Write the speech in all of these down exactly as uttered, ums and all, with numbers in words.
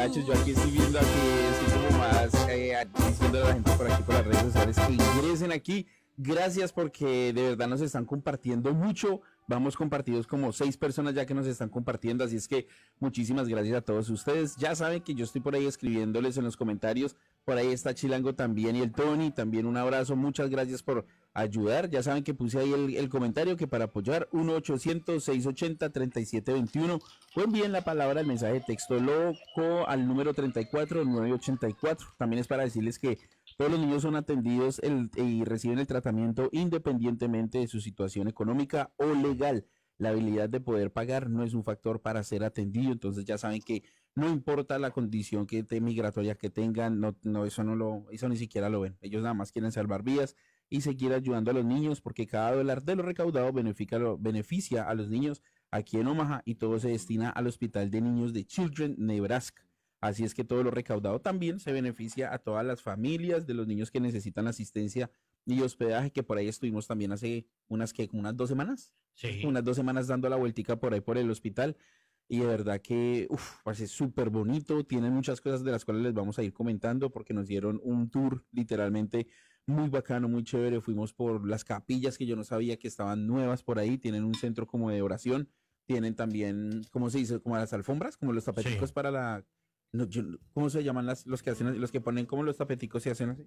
muchachos. Yo aquí estoy viendo aquí, estoy como más eh, diciendo a la gente por aquí, por las redes sociales, que ingresen aquí. Gracias porque de verdad nos están compartiendo mucho. Vamos compartidos como seis personas ya que nos están compartiendo, así es que muchísimas gracias a todos ustedes. Ya saben que yo estoy por ahí escribiéndoles en los comentarios. Por ahí está Chilango también y el Tony, también un abrazo. Muchas gracias por ayudar. Ya saben que puse ahí el, el comentario que para apoyar uno ochocientos, seiscientos ochenta, treinta y siete veintiuno o envíen la palabra, el mensaje de texto loco al número treinta y cuatro, nueve ochenta y cuatro. También es para decirles que todos los niños son atendidos el, y reciben el tratamiento independientemente de su situación económica o legal. La habilidad de poder pagar no es un factor para ser atendido, entonces ya saben que no importa la condición que te, migratoria que tengan, no, no, eso no lo, eso ni siquiera lo ven. Ellos nada más quieren salvar vidas y seguir ayudando a los niños porque cada dólar de lo recaudado beneficia, beneficia a los niños aquí en Omaha y todo se destina al Hospital de Niños de Children, Nebraska. Así es que todo lo recaudado también se beneficia a todas las familias de los niños que necesitan asistencia y hospedaje, que por ahí estuvimos también hace unas que unas dos semanas, Sí. unas dos semanas dando la vueltica por ahí por el hospital. Y de verdad que uf, parece súper bonito, tienen muchas cosas de las cuales les vamos a ir comentando porque nos dieron un tour literalmente muy bacano, muy chévere. Fuimos por las capillas que yo no sabía que estaban nuevas por ahí, tienen un centro como de oración, tienen también, ¿cómo se dice? Como las alfombras, como los tapeticos Sí. para la... No, yo, ¿cómo se llaman las, los que hacen, los que ponen como los tapeticos y hacen así?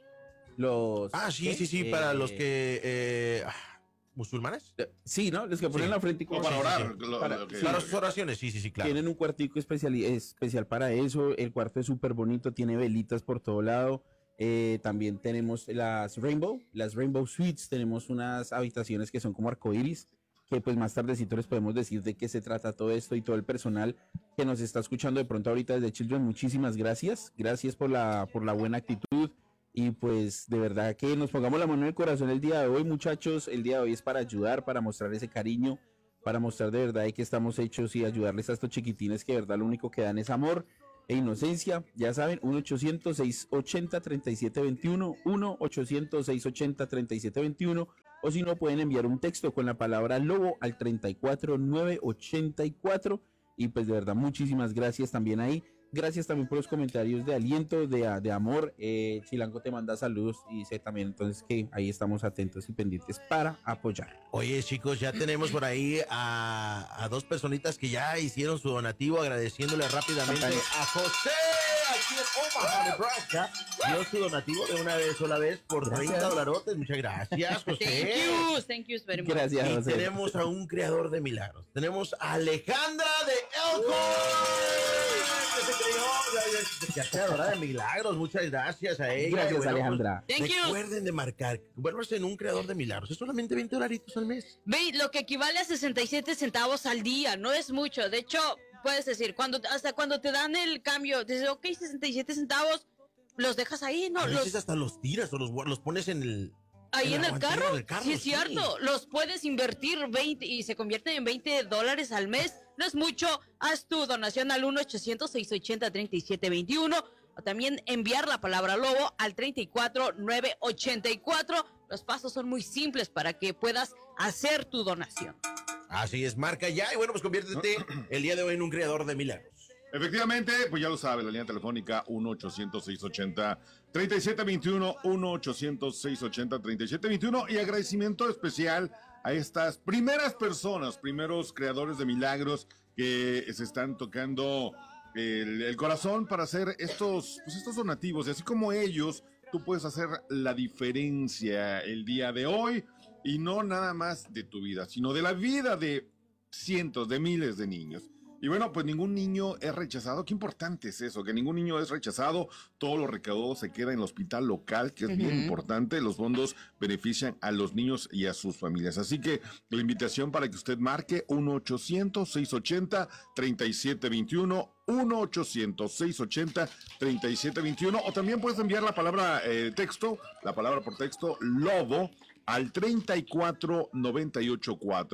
Los... Ah, sí, ¿qué? sí, sí, Eh, para los que... Eh, ¿Musulmanes? Sí, ¿no? Los que ponen Sí. la frente y como... O para Sí, sí, orar. sí. lo- Para- lo que- sí. Para sus oraciones, sí, sí, sí, claro. Tienen un cuartico especial, especial para eso. El cuarto es súper bonito, tiene velitas por todo lado. Eh, también tenemos las Rainbow, las Rainbow Suites. Tenemos unas habitaciones que son como arcoíris, que pues más tardecito les podemos decir de qué se trata todo esto y todo el personal que nos está escuchando de pronto ahorita desde Children. Muchísimas gracias. Gracias por la, por la buena actitud. Y pues de verdad que nos pongamos la mano en el corazón el día de hoy, muchachos. El día de hoy es para ayudar, para mostrar ese cariño, para mostrar de verdad de que estamos hechos y ayudarles a estos chiquitines que de verdad lo único que dan es amor e inocencia. Ya saben, uno ochocientos, seiscientos ochenta, treinta y siete veintiuno, uno ochocientos, seiscientos ochenta, treinta y siete veintiuno, o si no pueden enviar un texto con la palabra lobo al treinta y cuatro, nueve ochenta y cuatro. Y pues de verdad muchísimas gracias también ahí. Gracias también por los comentarios de aliento, de, de amor. Eh, Chilango te manda saludos y dice también entonces que ahí estamos atentos y pendientes para apoyar. Oye, chicos, ya tenemos por ahí a, a dos personitas que ya hicieron su donativo, agradeciéndole rápidamente a José, aquí en Omaha, Nebraska. Dio su donativo de una vez, sola vez, por Gracias. treinta dolarotes. Muchas gracias, José. Thank you, thank you very much. Gracias, Y José. tenemos a un creador de milagros. Tenemos a Alejandra de Elkhorn. Que se creó, ya- ya- ya creadora de milagros. Muchas gracias a ella. Gracias, Y bueno, Alejandra. Thank you. recuerden de marcar. Vuelvas en un creador de milagros. Es solamente veinte dolaritos al mes. Ve, lo que equivale a sesenta y siete centavos al día, no es mucho. De hecho, puedes decir, cuando hasta cuando te dan el cambio, dices, ok, sesenta y siete centavos, los dejas ahí, ¿no? A Los, veces hasta los tiras o los, guar- los pones en el... ahí en la el guantera carro, del carro, sí es sí. cierto. Los puedes invertir veinte y se convierten en veinte dólares al mes. No es mucho. Haz tu donación al uno ochocientos, seiscientos ochenta, treinta y siete veintiuno. O también enviar la palabra lobo al treinta y cuatro, nueve ochenta y cuatro. Los pasos son muy simples para que puedas hacer tu donación. Así es, marca ya. Y bueno, pues conviértete el día de hoy en un creador de milagros. Efectivamente, pues ya lo sabe, la línea telefónica uno ochocientos, seiscientos ochenta, treinta y siete veintiuno, uno ochocientos, seiscientos ochenta, treinta y siete veintiuno, y agradecimiento especial a estas primeras personas, primeros creadores de milagros que se están tocando el, el corazón para hacer estos, pues estos donativos, y así como ellos, tú puedes hacer la diferencia el día de hoy, y no nada más de tu vida, sino de la vida de cientos, de miles de niños. Y bueno, pues ningún niño es rechazado. Qué importante es eso, que ningún niño es rechazado. Todo lo recaudado se queda en el hospital local, que es bien Ujú. importante. Los fondos benefician a los niños y a sus familias. Así que la invitación para que usted marque uno ochocientos, seiscientos ochenta, treinta y siete veintiuno, uno ochocientos, seiscientos ochenta, treinta y siete veintiuno, o también puedes enviar la palabra eh, texto, la palabra por texto, lobo, al treinta y cuatro, noventa y ocho cuatro.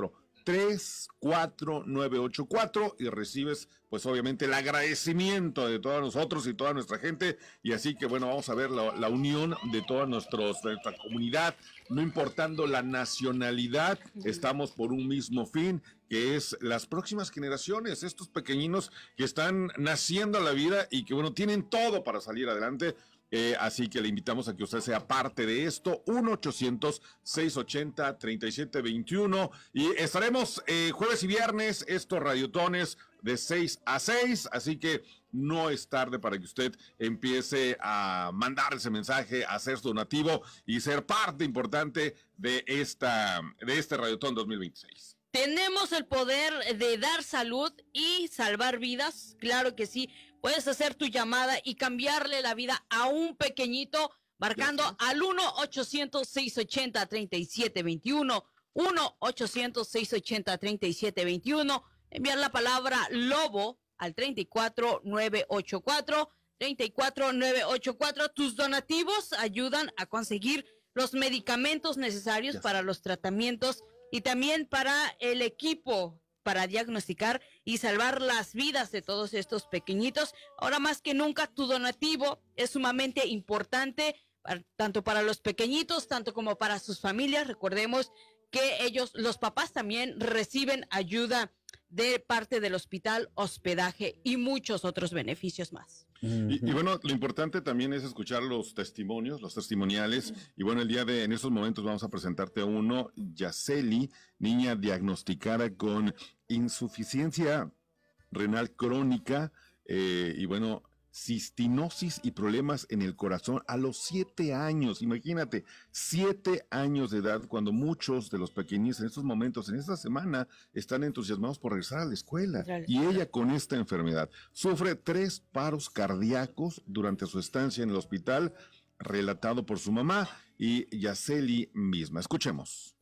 tres cuatro nueve ocho cuatro y recibes pues obviamente el agradecimiento de todos nosotros y toda nuestra gente, y así que bueno, vamos a ver la, la unión de toda nuestros, de nuestra comunidad, no importando la nacionalidad, estamos por un mismo fin, que es las próximas generaciones, estos pequeñinos que están naciendo a la vida y que bueno, tienen todo para salir adelante. Eh, así que le invitamos a que usted sea parte de esto, uno ochocientos seiscientos ochenta treinta y siete veintiuno, y estaremos eh, jueves y viernes, estos radiotones de seis a seis, así que no es tarde para que usted empiece a mandar ese mensaje, a hacer su donativo y ser parte importante de, esta, de este Radiotón dos mil veintiséis. Tenemos el poder de dar salud y salvar vidas, claro que sí. Puedes hacer tu llamada y cambiarle la vida a un pequeñito marcando al uno ochocientos seiscientos ochenta treinta y siete veintiuno, uno ochocientos seiscientos ochenta treinta y siete veintiuno, enviar la palabra lobo al treinta y cuatro nueve ochenta y cuatro, treinta y cuatro nueve ochenta y cuatro. Tus donativos ayudan a conseguir los medicamentos necesarios para los tratamientos y también para el equipo para diagnosticar y salvar las vidas de todos estos pequeñitos. Ahora más que nunca, tu donativo es sumamente importante, para, tanto para los pequeñitos, tanto como para sus familias. Recordemos que ellos, los papás, también reciben ayuda de parte del hospital, hospedaje y muchos otros beneficios más. Y, y bueno, lo importante también es escuchar los testimonios, los testimoniales. Y bueno, el día de, en estos momentos vamos a presentarte a uno, Yaceli, niña diagnosticada con insuficiencia renal crónica, eh, y bueno, cistinosis y problemas en el corazón a los siete años. Imagínate, siete años de edad, cuando muchos de los pequeños en estos momentos, en esta semana, están entusiasmados por regresar a la escuela. Y ella con esta enfermedad sufre tres paros cardíacos durante su estancia en el hospital, relatado por su mamá y Yaceli misma. Escuchemos.